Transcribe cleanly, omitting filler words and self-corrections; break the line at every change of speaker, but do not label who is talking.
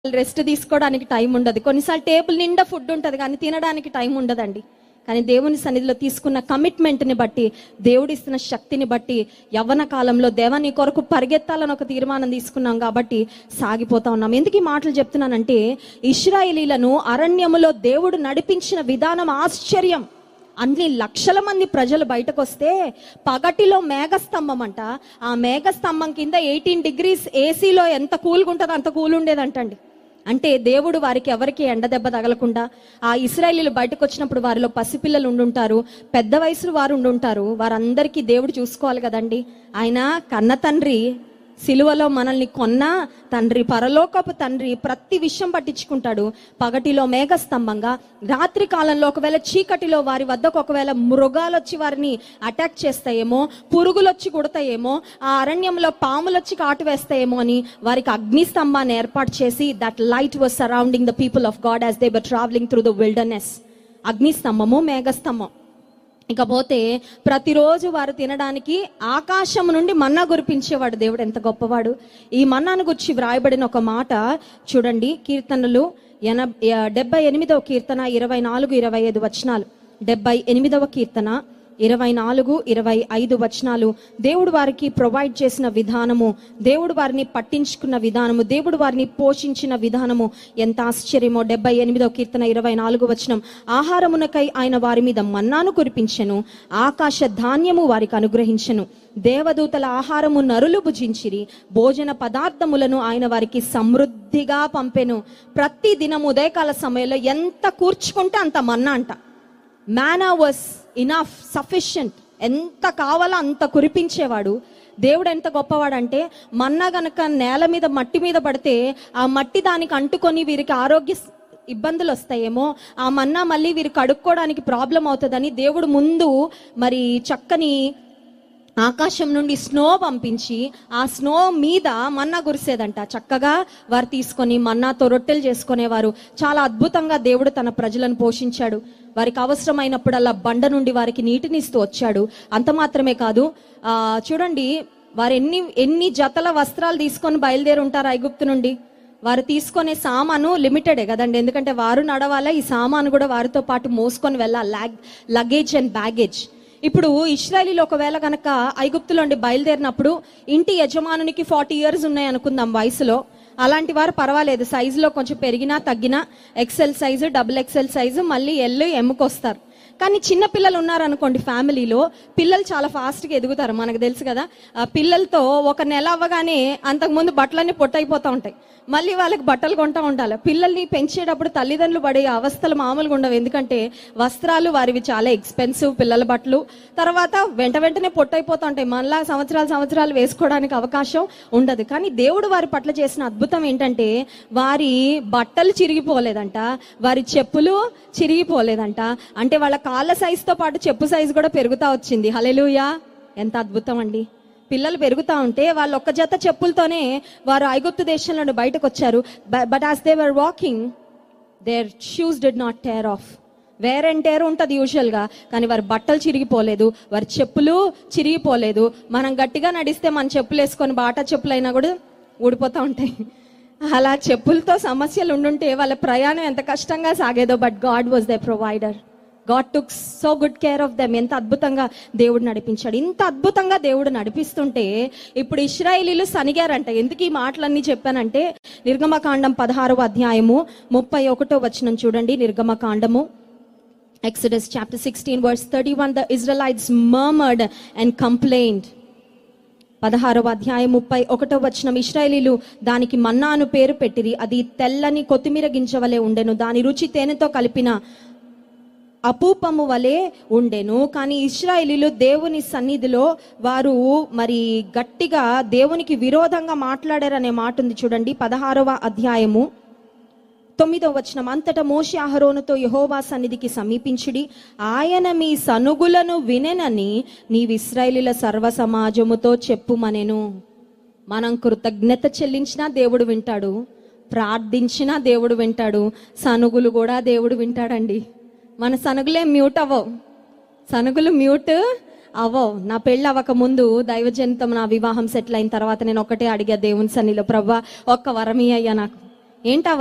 Rest తీసుకోవడానికి time ఉండదు. కొన్నిసార్లు టేబుల్ నిండా ఫుడ్ ఉంటుంది కానీ తినడానికి టైం ఉండదండి. కానీ దేవుని సన్నిధిలో తీసుకున్న కమిట్మెంట్ని బట్టి, దేవుడు ఇస్తున్న శక్తిని బట్టి యవ్వన కాలంలో దేవాని కొరకు పరిగెత్తాలని ఒక తీర్మానం తీసుకున్నాం కాబట్టి సాగిపోతా ఉన్నాం. ఎందుకు ఈ మాటలు చెప్తున్నానంటే, ఇశ్రాయేలీలను అరణ్యములో దేవుడు నడిపించిన విధానం ఆశ్చర్యం. అన్ని లక్షల మంది ప్రజలు బయటకు వస్తే పగటిలో మేఘస్తంభం అంట. ఆ మేఘస్తంభం కింద 18 degrees ఏసీలో ఎంత కూల్గా ఉంటుందో అంత కూల్ ఉండేదంటండి. అంటే దేవుడు వారికి ఎవరికి ఎండ దెబ్బ తగలకుండా, ఆ ఇశ్రాయేలీలు బయటకు వచ్చినప్పుడు వారిలో పసిపిల్లలు ఉండుంటారు, పెద్ద వయసులో వారు ఉండుంటారు. వారందరికీ దేవుడు చూసుకోవాలి కదండి. ఆయన కన్న తండ్రి, సిలువలో మనల్ని కొన్న తండ్రి, పరలోకపు తండ్రి ప్రతి విషయం పట్టించుకుంటాడు. పగటిలో మేఘస్తంభంగా, రాత్రి కాలంలో ఒకవేళ చీకటిలో వారి వద్దకు ఒకవేళ మృగాలు వచ్చి వారిని అటాక్ చేస్తాయేమో, పురుగులు వచ్చి కుడతాయేమో, ఆ అరణ్యంలో పాములు వచ్చి కాటు వేస్తాయేమో అని వారికి అగ్ని స్తంభాన్ని ఏర్పాటు చేసి, that light was surrounding the people of God as they were travelling through the wilderness. అగ్ని స్తంభము, మేఘస్తంభం. ఇకపోతే ప్రతిరోజు వారు తినడానికి ఆకాశం నుండి మన్నా కురిపించేవాడు దేవుడు. ఎంత గొప్పవాడు! ఈ మన్నాను గురించి వ్రాయబడిన ఒక మాట చూడండి. కీర్తనలు 78వ కీర్తన 24-25 వచనాలు. 78వ కీర్తన 24-25 వచనాలు. దేవుడు వారికి ప్రొవైడ్ చేసిన విధానము, దేవుడు వారిని పట్టించుకున్న విధానము, దేవుడు వారిని పోషించిన విధానము ఎంత ఆశ్చర్యమో. 78వ కీర్తన 24 వచనం. ఆహారమునకై ఆయన వారి మీద మన్నాను కురిపించెను, ఆకాశ ధాన్యము వారికి అనుగ్రహించెను. దేవదూతల ఆహారము నరులు భుజించిరి, భోజన పదార్థములను ఆయన వారికి సమృద్ధిగా పంపెను. ప్రతి దినం ఉదయకాల సమయంలో ఎంత కూర్చుకుంటే అంత మన్నా అంట. మానా వాస్ ఇనఫ్, సఫిషియంట్. ఎంత కావాలో అంత కురిపించేవాడు దేవుడు. ఎంత గొప్పవాడంటే, మన్నా గనక నేల మీద మట్టి మీద పడితే ఆ మట్టి దానికి అంటుకొని వీరికి ఆరోగ్య ఇబ్బందులు వస్తాయేమో, ఆ మన్నా మళ్ళీ వీరికి కడుక్కోవడానికి ప్రాబ్లం అవుతుందని దేవుడు ముందు మరి చక్కని ఆకాశం నుండి స్నో పంపించి ఆ స్నో మీద మన్నా కురిసేదంట. చక్కగా వారు తీసుకొని మన్నాతో రొట్టెలు చేసుకునేవారు. చాలా అద్భుతంగా దేవుడు తన ప్రజలను పోషించాడు. వారికి అవసరమైనప్పుడల్లా బండ నుండి వారికి నీటిని ఇస్తూ వచ్చాడు. అంత మాత్రమే కాదు, చూడండి, వారు ఎన్ని జతల వస్త్రాలు తీసుకొని బయలుదేరి ఉంటారు ఐగుప్తు నుండి. వారు తీసుకునే సామాను లిమిటెడే కదండి, ఎందుకంటే వారు నడవాలా, ఈ సామాను కూడా వారితో పాటు మోసుకొని వెళ్ళాలి, లగేజ్ అండ్ బ్యాగేజ్. ఇప్పుడు ఇశ్రాయేలీలు ఒకవేళ కనుక ఐగుప్తులో బయలుదేరినప్పుడు ఇంటి యజమానునికి 40 years ఉన్నాయి అనుకుందాం వయసులో. అలాంటి వారు పర్వాలేదు, సైజులో కొంచెం పెరిగినా తగ్గినా XL సైజు, XXL సైజు, మళ్ళీ L, Mకి వస్తారు. కానీ చిన్న పిల్లలు ఉన్నారనుకోండి ఫ్యామిలీలో, పిల్లలు చాలా ఫాస్ట్గా ఎదుగుతారు. మనకు తెలుసు కదా, పిల్లలతో 1 నెల అవ్వగానే అంతకుముందు బట్టలన్నీ పొట్టయిపోతూ ఉంటాయి. మళ్ళీ వాళ్ళకి బట్టలు కొంటూ ఉండాలి. పిల్లల్ని పెంచేటప్పుడు తల్లిదండ్రులు పడే అవస్థలు మామూలుగా ఉండవు. ఎందుకంటే వస్త్రాలు వారివి చాలా ఎక్స్పెన్సివ్, పిల్లల బట్టలు. తర్వాత వెంటనే పొట్టయిపోతూ ఉంటాయి. మళ్ళా సంవత్సరాలు వేసుకోవడానికి అవకాశం ఉండదు. కానీ దేవుడు వారి పట్ల చేసిన అద్భుతం ఏంటంటే, వారి బట్టలు చిరిగిపోలేదంట, వారి చెప్పులు చిరిగిపోలేదంట. అంటే వాళ్ళ కాళ్ళ సైజుతో పాటు చెప్పు సైజు కూడా పెరుగుతా వచ్చింది. హల్లెలూయా! ఎంత అద్భుతం అండి! పిల్లలు పెరుగుతా ఉంటే వాళ్ళు ఒక్క జత చెప్పులతోనే వారు ఐగుప్తు దేశంలో బయటకు వచ్చారు. But as they were walking, their shoes did not tear of. Wear and tear ఉంటుంది యూజువల్గా, కానీ వారి బట్టలు చిరిగిపోలేదు, వారి చెప్పులు చిరిగిపోలేదు. మనం గట్టిగా నడిస్తే మన చెప్పులు వేసుకొని బాటా చెప్పులు అయినా కూడా ఊడిపోతూ ఉంటాయి. అలా చెప్పులతో సమస్యలు ఉండుంటే వాళ్ళ ప్రయాణం ఎంత కష్టంగా సాగేదో. But God was they provider. God took so good care of them. ఎంత అద్భుతంగా దేవుడు నడిపించాడు. ఇంత అద్భుతంగా దేవుడు నడిపిస్తుంటే ఇప్పుడు ఇశ్రాయేలీలు సనిగారంట. ఎందుకు ఈ మాటలన్నీ చెప్పానంటే, నిర్గమకాండం 16వ అధ్యాయము 31వ వచనం చూడండి. నిర్గమకాండము, Exodus chapter 16 verse 31. The Israelites murmured and complained. 16వ అధ్యాయం 31వ వచనం. ఇశ్రాయేలీలు దానికి మన్నాను పేరు పెట్టిరి. అది తెల్లని కొత్తిమీర గింజవలే ఉండెను, దాని రుచి తేనెతో కలిపిన అపూపము వలె ఉండెను. కానీ ఇశ్రాయేలీలు దేవుని సన్నిధిలో వారు మరి గట్టిగా దేవునికి విరోధంగా మాట్లాడారనే మాట ఉంది చూడండి. 16వ అధ్యాయము 9వ వచనం. అంతటా మోషే అహరోనుతో యెహోవా సన్నిధికి సమీపించుడి, ఆయన మీ సనుగులను వినెనని నీవు ఇశ్రాయేలీల సర్వ సమాజముతో చెప్పుమనెను. మనం కృతజ్ఞత చెల్లించినా దేవుడు వింటాడు, ప్రార్థించినా దేవుడు వింటాడు, సనుగులు కూడా దేవుడు వింటాడండి. మన సనుగులే మ్యూట్ అవ్వవు, సనుగులు మ్యూట్ అవ్వవు. నా పెళ్ళి అవ్వక ముందు దైవజనితం, నా వివాహం సెటిల్ అయిన తర్వాత నేను ఒకటే అడిగా దేవుని సన్నిలో, ప్రవ్వా ఒక్క వరమీ అయ్యా నాకు, ఏంటా